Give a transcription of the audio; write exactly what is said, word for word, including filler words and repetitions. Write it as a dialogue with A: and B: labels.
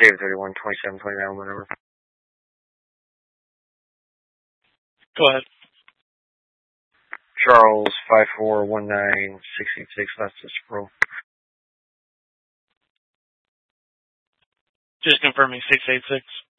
A: David thirty-one, twenty-seven, twenty-nine, whatever.
B: Go ahead.
A: Charles, five four one nine six eight six, that's the scroll.
B: Just confirming six eight six.